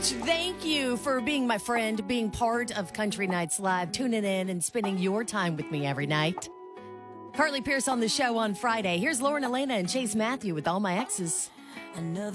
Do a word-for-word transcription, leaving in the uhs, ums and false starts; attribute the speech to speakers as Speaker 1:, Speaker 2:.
Speaker 1: much. Thank you for being my friend, being part of Country Nights Live, tuning in and spending your time with me every night. Carly Pierce on the show on Friday. Here's Lauren Elena and Chase Matthew with All My Exes.
Speaker 2: Another